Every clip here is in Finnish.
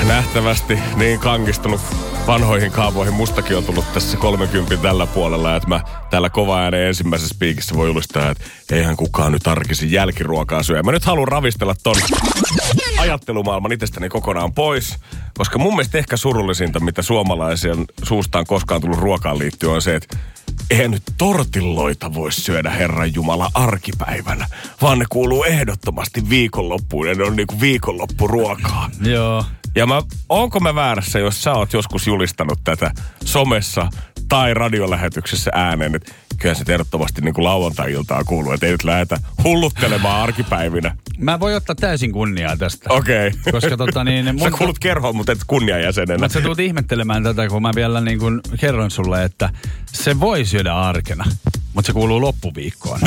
nähtävästi niin kangistunut vanhoihin kaavoihin. Mustakin on tullut tässä 30 tällä puolella, että mä täällä kova ääneen ensimmäisessä spiikissä voi julistaa, että eihän kukaan nyt arkisin jälkiruokaa syö. Mä nyt haluan ravistella ton ajattelumaailman itsestäni kokonaan pois, koska mun mielestä ehkä surullisinta, mitä suomalaisen suustaan koskaan tullut ruokaan liittyen, on se, että eihän nyt tortilloita voi syödä Herran Jumala arkipäivänä, vaan ne kuuluu ehdottomasti viikonloppuun ja ne on niinku viikonloppuruokaa. Joo. Ja onko mä väärässä, jos sä oot joskus julistanut tätä somessa tai radiolähetyksessä ääneen, että kyllä se ehdottomasti niin kuin lauantai-iltaan kuuluu, että ei nyt lähdetä hulluttelemaan arkipäivinä. Mä voin ottaa täysin kunniaa tästä. Okei. Koska Sä kuulut kerhoon, mutta et kunnianjäsenenä. Mutta sä tulet ihmettelemään tätä, kun mä vielä niin kuin kerroin sulle, että se voi syödä arkena, mutta se kuuluu loppuviikkoon.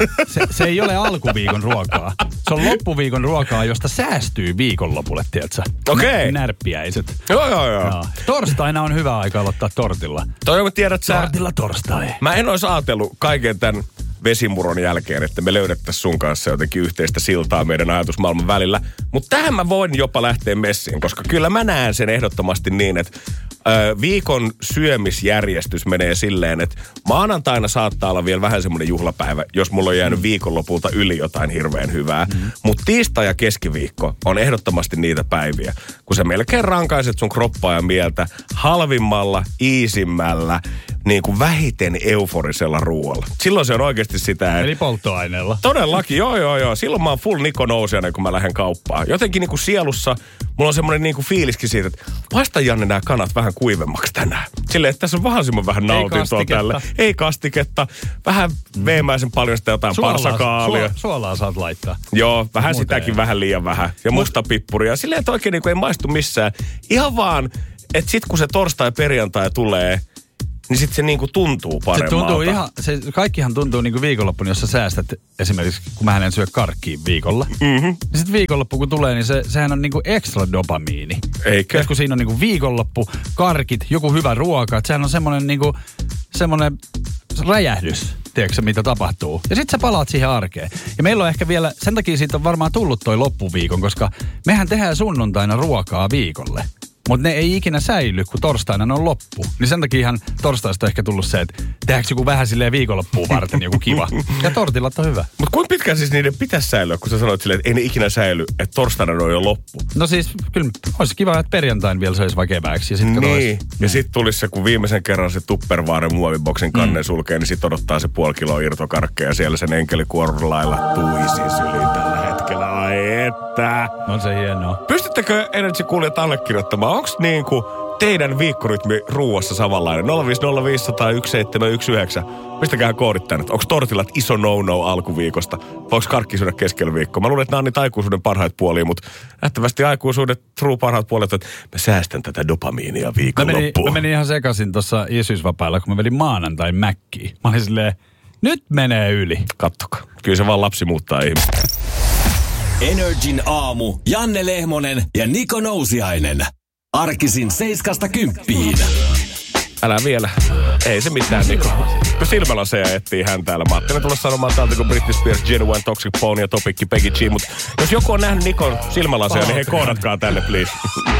Se ei ole alkuviikon ruokaa. Se on loppuviikon ruokaa, josta säästyy viikonlopulle, tiedätkö? Okei. Närppiäiset. Joo. Torstaina on hyvä aika aloittaa tortilla. Tiedät sä... Tortilla torstai. Mä en olisi ajatellut kaiken tämän vesimuron jälkeen, että me löydettäisiin sun kanssa jotenkin yhteistä siltaa meidän ajatusmaailman välillä. Mutta tähän mä voin jopa lähteä messiin, koska kyllä mä näen sen ehdottomasti niin, että viikon syömisjärjestys menee silleen, että maanantaina saattaa olla vielä vähän semmoinen juhlapäivä, jos mulla on jäänyt viikonlopulta yli jotain hirveän hyvää. Mutta tiistai ja keskiviikko on ehdottomasti niitä päiviä, kun sä melkein rankaiset sun kroppaa ja mieltä halvimmalla, iisimmällä, niin kuin vähiten euforisella ruoalla. Silloin se on oikeasti sitä, Eli polttoaineella. Todellakin, joo. Silloin mä oon full Niko Nousiainen, kun mä lähden kauppaan. Jotenkin niin kuin sielussa mulla on semmoinen niin kuin fiiliskin siitä, että paista Janne nämä kanat vähän kuivemmaksi tänään. Silleen, että tässä on mahdollisimman vähän nautintoa tälle. Ei kastiketta. Vähän veemäisen paljon sitä jotain parsakaalia. Suolaa saat laittaa. Joo, vähän sitäkin vähän liian vähän. Ja mustapippuria. Silleen, että oikein niin kuin ei maistu missään. Ihan vaan, että sit kun se torstai perjantai tulee, niin sitten se niinku tuntuu paremmalta. Se tuntuu kaikkihan tuntuu niinku viikonloppuna, jos sä säästät esimerkiksi, kun mä en syö karkkiin viikolla. Niin sitten viikonloppu kun tulee, niin sehän on niinku ekstra dopamiini. Eikö? Kun siinä on niinku viikonloppu, karkit, joku hyvä ruoka. Sehän on semmoinen räjähdys, tiedätkö mitä tapahtuu. Ja sitten sä palaat siihen arkeen. Ja meillä on ehkä vielä, sen takia siitä on varmaan tullut toi loppuviikon, koska mehän tehdään sunnuntaina ruokaa viikolle. Mutta ne ei ikinä säily, kun torstaina ne on loppu. Niin sen takia ihan torstaista on ehkä tullut se, että tehdäänkö joku vähän silleen viikonloppuun varten joku kiva. Ja tortillat on hyvä. Mutta kuinka pitkään siis niiden pitäisi säilyä, kun sä sanoit silleen, että ei ne ikinä säily, että torstaina ne on jo loppu? No siis kyllä olisi kiva, että perjantain vielä söisi vaikka kevääksi. Ja sitten ja sitten tulisi se, kun viimeisen kerran se Tupperwaren muoviboksin kannen sulkee, niin sitten odottaa se 0,5 kiloa irtokarkkeja ja siellä sen enkelikuorun lailla tuisi syliin tällä hetkellä. Ai että. On se hienoa. Pystyttekö Energy-kuulijat allekirjoittamaan? Onko niin kuin teidän viikkorytmi ruuassa samanlainen? 050501719. Pistäkää koodit tänne. Onko tortillat iso no-no alkuviikosta? Voiko karkki syödä keskellä viikkoa? Mä luulen, että nämä on niitä aikuisuuden parhaita puolia, mutta nähtävästi aikuisuuden parhaat puolet, että mä säästän tätä dopamiinia viikonloppuun. Mä menin ihan sekaisin tuossa isyysvapailla, kun mä vedin maanantain mäkkiin. Mä olin silleen, nyt menee yli. Kattokaa. Kyllä se vaan lapsi muuttaa ihmistä. Energin aamu. Janne Lehmonen ja Niko Nousiainen. Arkisin 7–10. Älä vielä. Ei se mitään, Niko. Kun silmälaseja etsii hän täällä. Mä ajattelin tulla sanomaan täältä kuin Britney Spears, Genuine, Toxic Pony ja Topikki, Peggy G. Mutta jos joku on nähnyt Nikon silmälaseja, niin hei, koodatkaa tänne, please.